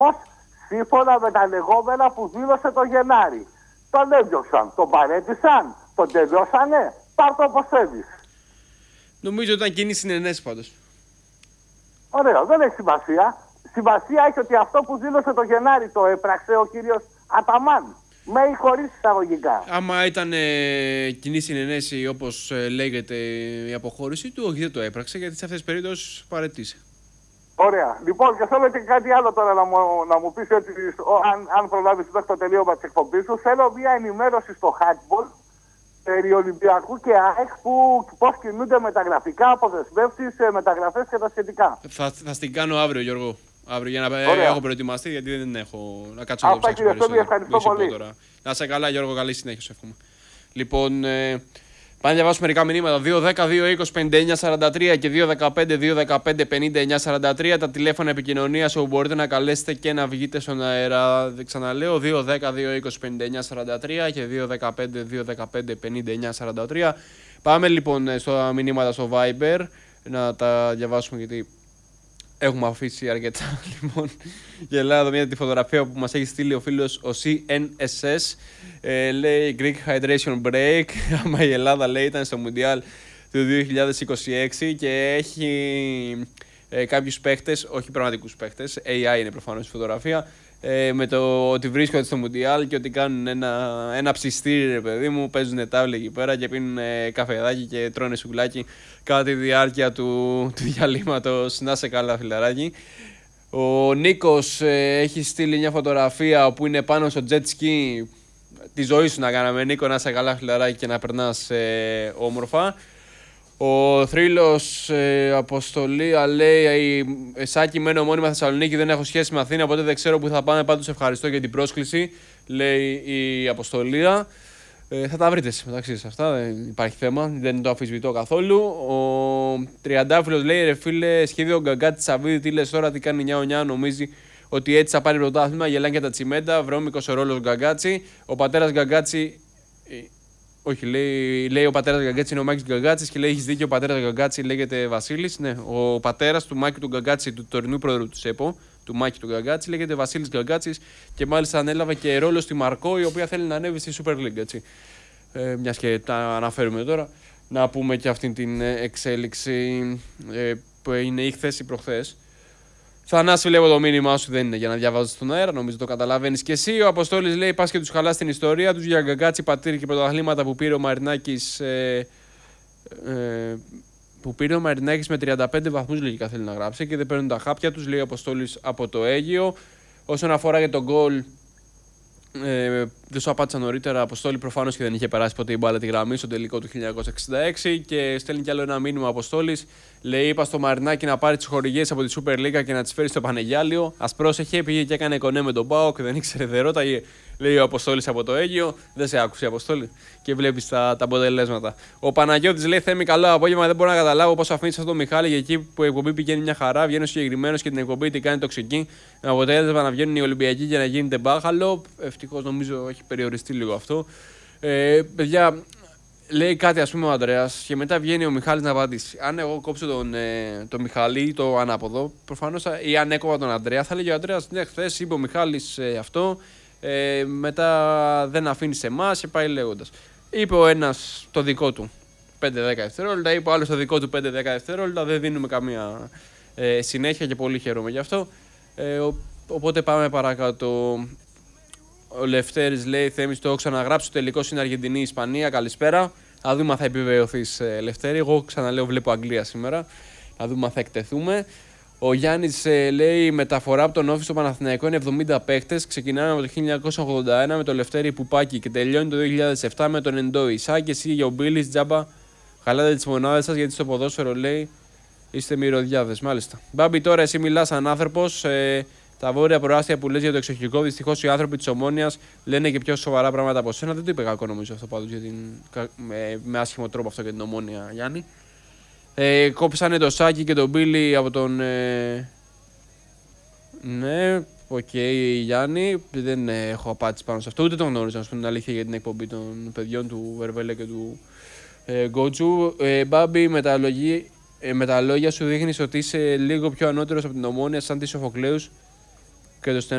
Πως σύμφωνα με τα λεγόμενα που δήλωσε το Γενάρη. Τον έδιωξαν, τον παρέτησαν, τον τελειώσανε, πάρ' το όπως θέλεις. Νομίζω ότι ήταν κοινή συνενέση πάντως. Ωραίο, δεν έχει σημασία. Σημασία έχει ότι αυτό που δήλωσε το Γενάρη το έπραξε ο κύριος Αταμάν. Με ή χωρίς εισαγωγικά. Άμα ήταν κοινή συνενέση όπως λέγεται η αποχώρηση του, όχι δεν το έπραξε, γιατί σε αυτές τις περιπτώσεις παρετήσε. Ωραία. Λοιπόν, και θέλω και κάτι άλλο τώρα να μου πεις ότι αν προλάβεις μέχρι το τελείωμα της εκπομπής σου, θέλω μια ενημέρωση στο handball περί Ολυμπιακού και ΑΕΚ που πώς κινούνται μεταγραφικά, αποδεσμεύσεις, μεταγραφές και τα σχετικά. Θα στην κάνω αύριο, Γιώργο. Αύριο για να έχω προετοιμαστεί, γιατί δεν έχω να κάτσω να το ψάξω περισσότερο. Ευχαριστώ πολύ. Τώρα. Να είσαι καλά, Γιώργο, καλή συνέχεια σου εύχομαι. Λοιπόν, πάμε να διαβάσουμε μερικά μηνύματα. 2-10-2-20-59-43 και 2-15-2-15-59-43. Τα τηλέφωνα επικοινωνίας όπου μπορείτε να καλέσετε και να βγείτε στον αέρα. Δεν ξαναλέω, 2-10-2-20-59-43 και 2-15-2-15-59-43. Πάμε λοιπόν στα μηνύματα στο Viber να τα διαβάσουμε, γιατί έχουμε αφήσει αρκετά. Λοιπόν, γελάω εδώ μια τη φωτογραφία που μας έχει στείλει ο φίλος ο CNSS. Λέει Greek Hydration Break. Άμα η Ελλάδα, λέει, ήταν στο Mundial του 2026 και έχει κάποιους παίχτες, όχι πραγματικούς παίχτες, AI είναι προφανώς η φωτογραφία, με το ότι βρίσκονται στο Mundial και ότι κάνουν ένα ψιστήρι, ρε παιδί μου, παίζουν τάβλη εκεί πέρα και πίνουν καφεδάκι και τρώνε σουβλάκι κατά τη διάρκεια του διαλύματος. Να σε καλά, φιλαράκι. Ο Νίκος έχει στείλει μια φωτογραφία που είναι πάνω στο jet ski. Τη ζωή σου να κάναμε, Νίκο, να σε καλά, φιλαράκι, και να περνάς όμορφα. Ο Θρύλος Αποστολή λέει: Σάκη, μένω μόνιμα Θεσσαλονίκη, δεν έχω σχέση με Αθήνα, οπότε δεν ξέρω που θα πάμε. Πάντως ευχαριστώ για την πρόσκληση, λέει η Αποστολία. Θα τα βρείτε μεταξύ σας αυτά, δεν υπάρχει θέμα, δεν το αμφισβητώ καθόλου. Ο Τριαντάφυλλος λέει: Ρε φίλε, σχέδιο Γκαγκάτη Σαββίδη, τι λες τώρα, τι κάνει νιά, νομίζει ότι έτσι θα πάρει πρωτάθλημα, γελάνε και τα τσιμέντα. Βρώμικος ο ρόλος Γκαγκάτσι. Ο πατέρας Γκαγκάτσι. Όχι, λέει ο πατέρας Γκαγκάτσι είναι ο Μάκης Γκαγκάτσης και λέει: Έχεις δίκιο, ο πατέρας Γκαγκάτσι λέγεται Βασίλης. Ναι, ο πατέρας του Μάκη του Γκαγκάτσι, του τωρινού πρόεδρου του ΣΕΠΟ, του Μάκη του Γκαγκάτσι, λέγεται Βασίλης Γκαγκάτσης και μάλιστα ανέλαβε και ρόλο στη Μαρκό, η οποία θέλει να ανέβει στη Super League. Έτσι. Μιας και τα αναφέρουμε τώρα, να πούμε και αυτή την εξέλιξη που είναι ή χθες ή προχθές. Θανάση, βλέπω το μήνυμά σου, δεν είναι για να διαβάζεις στον αέρα, νομίζω το καταλαβαίνεις και εσύ. Ο Αποστόλης λέει: Πας και τους χαλάς την ιστορία τους για Γκαγκάτσι, πατήρι και πρωταθλήματα που πήρε ο Μαρινάκης. Που πήρε ο Μαρινάκης με 35 βαθμούς, λογικά θέλει να γράψει, και δεν παίρνουν τα χάπια τους, λέει ο Αποστόλης από το Αίγυο. Όσον αφορά για τον γκολ, δεν σου απάντησα νωρίτερα, Αποστόλη, προφανώς και δεν είχε περάσει ποτέ η μπάλα τη γραμμή στο τελικό του 1966. Και στέλνει κι άλλο ένα μήνυμα ο Αποστόλης. Λέει: Είπα στο Μαρινάκη να πάρει τις χορηγίες από τη Super League και να τις φέρει στο Πανεγιάλιο. Ας πρόσεχε, πήγε και έκανε κονέ με τον ΠΑΟΚ, δεν ήξερε, δεν ρώταγε. Λέει ο Αποστόλης από το Αίγυο. Δεν σε άκουσε, Αποστόλη. Και βλέπεις τα αποτελέσματα. Ο Παναγιώτης λέει: Θέμη, καλό απόγευμα. Δεν μπορώ να καταλάβω πώς αφήνει αυτό το Μιχάλη για εκεί που η εκπομπή πηγαίνει μια χαρά. Βγαίνει ο συγκεκριμένος και την εκπομπή την κάνει τοξική. Με αποτέλεσμα να βγαίνουν οι Ολυμπιακοί και να γίνεται μπάχαλο. Ευτυχώς νομίζω έχει περιοριστεί λίγο αυτό. Παιδιά, λέει κάτι, ας πούμε, ο Ανδρέας και μετά βγαίνει ο Μιχάλης να απαντήσει. Αν εγώ κόψω τον Μιχάλη ή το ανάποδο, προφανώς, ή αν έκοβα τον Ανδρέα, θα λέγει ο Ανδρέας: Ναι, χθες είπε ο Μιχάλης αυτό. Μετά δεν αφήνει σε εμάς και πάει λέγοντας. Είπε ο ένας το δικό του 5-10 δευτερόλεπτα, είπε ο άλλος το δικό του 5-10 δευτερόλεπτα. Δεν δίνουμε καμία συνέχεια και πολύ χαίρομαι γι' αυτό. Οπότε πάμε παρακάτω. Ο Λευτέρης λέει: Θέμης, το έχω ξαναγράψει. Το τελικό είναι Αργεντινή-Ισπανία. Καλησπέρα. Θα δούμε αν θα επιβεβαιωθείς, Λευτέρη. Εγώ ξαναλέω: βλέπω Αγγλία σήμερα. Θα δούμε αν θα εκτεθούμε. Ο Γιάννης λέει: Μεταφορά από τον Όφη στο Παναθηναϊκό είναι 70 παίχτες. Ξεκινάμε από το 1981 με το Λευτέρη Πουπάκη και τελειώνει το 2007 με τον Εντόι. Σαν και εσύ για ο Μπίλης, τζάμπα, χαλάτε τις μονάδες σας, γιατί στο ποδόσφαιρο, λέει, είστε μυρωδιάδες. Μάλιστα. Μπάμπη, τώρα εσύ μιλάς σαν άνθρωπος. Τα βόρεια προάστια που λες για το εξοχικό, δυστυχώς οι άνθρωποι της Ομόνοιας λένε και πιο σοβαρά πράγματα από σένα. Δεν το είπε κακό, νομίζω αυτό πάντως, με άσχημο τρόπο αυτό για την Ομόνια, Γιάννη. Κόψανε το Σάκη και τον Μπίλι από τον. Ναι, οκ, Γιάννη. Δεν έχω απάντηση πάνω σε αυτό. Ούτε τον γνώριζα, να σου πω την αλήθεια, για την εκπομπή των παιδιών του Βερβέλε και του Γκότσου. Μπάμπη, με τα λόγια σου δείχνεις ότι είσαι λίγο πιο ανώτερος από την Ομόνια, σαν τη Σοφοκλέους. και το